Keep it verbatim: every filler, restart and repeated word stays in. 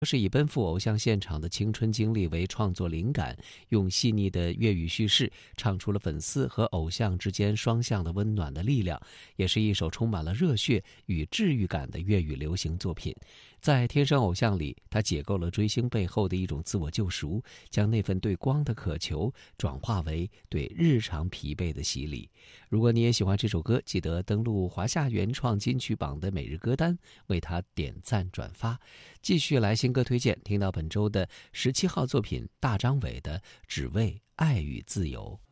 是以奔赴偶像现场的青春经历为创作灵感，用细腻的粤语叙事唱出了粉丝和偶像之间双向的温暖的力量，也是一首充满了热血与治愈感的粤语流行作品。在《天生偶像》里，他解构了追星背后的一种自我救赎，将那份对光的渴求转化为对日常疲惫的洗礼。如果你也喜欢这首歌，记得登录华夏原创金曲榜的每日歌单，为他点赞转发。继续来新歌推荐，听到本周的十七号作品大张伟的《只为爱与自由》。